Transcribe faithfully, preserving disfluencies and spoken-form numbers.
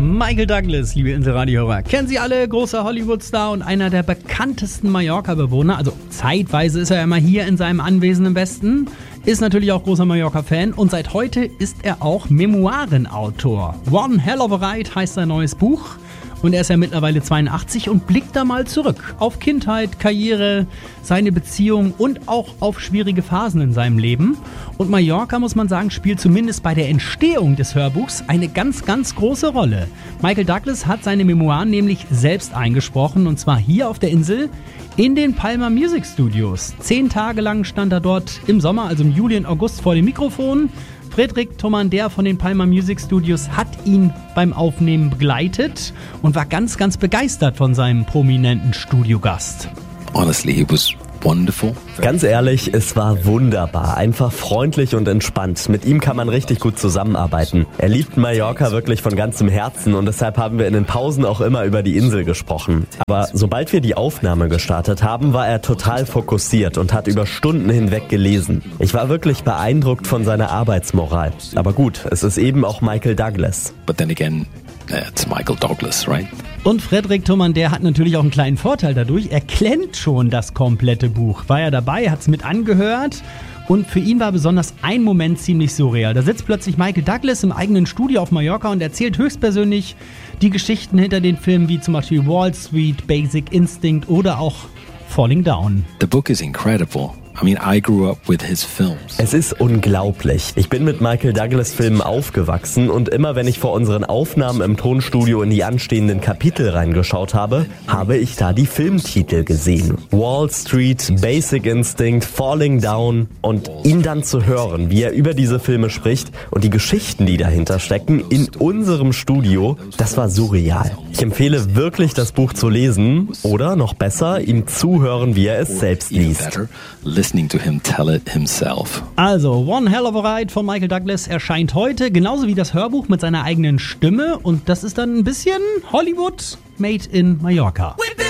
Michael Douglas, liebe Inselradio-Hörer. Kennen Sie alle, großer Hollywood-Star und einer der bekanntesten Mallorca-Bewohner. Also zeitweise ist er ja immer hier in seinem Anwesen im Westen. Ist natürlich auch großer Mallorca-Fan und seit heute ist er auch Memoirenautor. One Hell of a Ride heißt sein neues Buch. Und er ist ja mittlerweile zweiundachtzig und blickt da mal zurück auf Kindheit, Karriere, seine Beziehung und auch auf schwierige Phasen in seinem Leben. Und Mallorca, muss man sagen, spielt zumindest bei der Entstehung des Hörbuchs eine ganz, ganz große Rolle. Michael Douglas hat seine Memoiren nämlich selbst eingesprochen und zwar hier auf der Insel in den Palma Music Studios. Zehn Tage lang stand er dort im Sommer, also im Juli und August vor dem Mikrofon. Fredrik Tomander von den Palma Music Studios hat ihn beim Aufnehmen begleitet und war ganz, ganz begeistert von seinem prominenten Studiogast. Honestly, it was wonderful. Ganz ehrlich, es war wunderbar. Einfach freundlich und entspannt. Mit ihm kann man richtig gut zusammenarbeiten. Er liebt Mallorca wirklich von ganzem Herzen und deshalb haben wir in den Pausen auch immer über die Insel gesprochen. Aber sobald wir die Aufnahme gestartet haben, war er total fokussiert und hat über Stunden hinweg gelesen. Ich war wirklich beeindruckt von seiner Arbeitsmoral. Aber gut, es ist eben auch Michael Douglas. But then again, it's Michael Douglas, right? Und Fredrik Tomander hat natürlich auch einen kleinen Vorteil dadurch. Er kennt schon das komplette Buch. War ja dabei, hat es mit angehört. Und für ihn war besonders ein Moment ziemlich surreal. Da sitzt plötzlich Michael Douglas im eigenen Studio auf Mallorca und erzählt höchstpersönlich die Geschichten hinter den Filmen wie zum Beispiel Wall Street, Basic Instinct oder auch Falling Down. The book is incredible. I mean, I grew up with his films. Es ist unglaublich. Ich bin mit Michael Douglas Filmen aufgewachsen und immer wenn ich vor unseren Aufnahmen im Tonstudio in die anstehenden Kapitel reingeschaut habe, habe ich da die Filmtitel gesehen. Wall Street, Basic Instinct, Falling Down und ihn dann zu hören, wie er über diese Filme spricht und die Geschichten, die dahinter stecken, in unserem Studio, das war surreal. Ich empfehle wirklich, das Buch zu lesen oder noch besser, ihm zuhören, wie er es selbst liest. Listening to him tell it himself. Also, One Hell of a Ride von Michael Douglas erscheint heute, genauso wie das Hörbuch mit seiner eigenen Stimme. Und das ist dann ein bisschen Hollywood made in Mallorca.